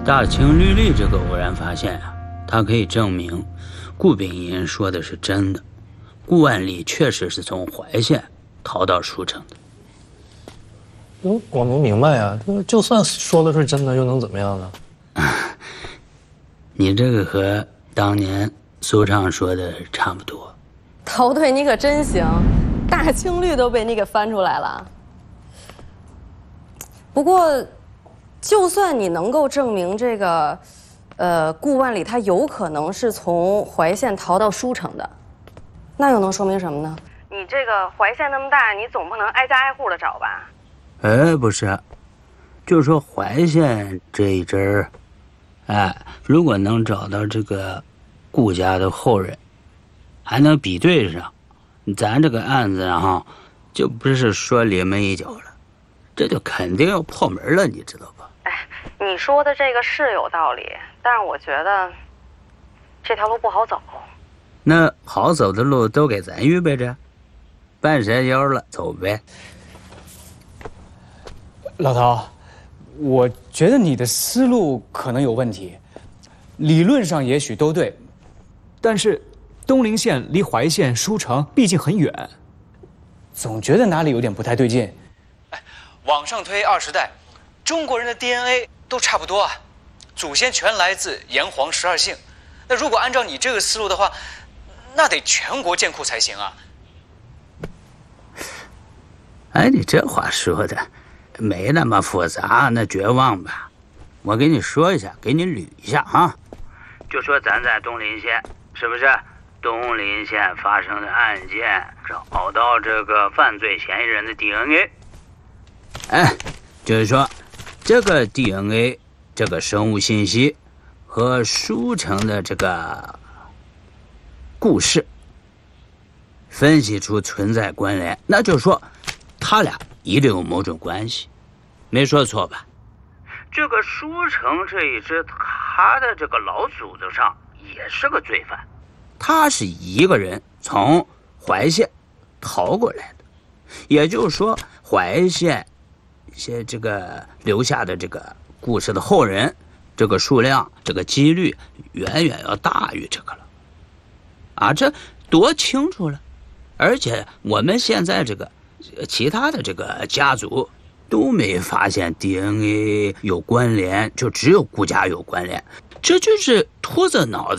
大清律例这个偶然发现啊，它可以证明顾秉银说的是真的，顾万里确实是从怀县逃到舒城的。 我没明白呀，就算说的是真的，又能怎么样呢？ 你这个和当年苏畅说的差不多。 头队你可真行，大清律都被你给翻出来了。不过，就算你能够证明这个，顾万里他有可能是从怀县逃到舒城的，那又能说明什么呢？你这个怀县那么大，你总不能挨家挨户的找吧？ 不是，就说怀县这一支儿，如果能找到这个顾家的后人，还能比对上，咱这个案子哈，就不是说临门一脚了，这就肯定要破门了，你知道吧？ 你说的这个是有道理，但是我觉得这条路不好走。 那好走的路都给咱预备着，半山腰了，走呗。 老陶，我觉得你的思路可能有问题，理论上也许都对，但是东陵县离怀县、舒城毕竟很远，总觉得哪里有点不太对劲。往上推20代，中国人的 DNA 都差不多啊，祖先全来自炎黄12姓。那如果按照你这个思路的话，那得全国建库才行啊。 你这话说的没那么复杂，那绝望吧。我给你说一下，给你捋一下啊。就说咱在东陵县，是不是？东陵县发生的案件，找到这个犯罪嫌疑人的 DNA。就是说这个 DNA 这个生物信息和舒城的这个故事分析出存在关联，那就是说他俩一定有某种关系，没说错吧？这个舒城这一支，他的这个老祖宗上也是个罪犯，他是一个人从怀县逃过来的，也就是说怀县这个留下的这个故事的后人，这个数量这个几率远远要大于这个了这多清楚了。而且我们现在这个其他的这个家族都没发现 DNA 有关联，就只有顾家有关联，这就是秃子脑子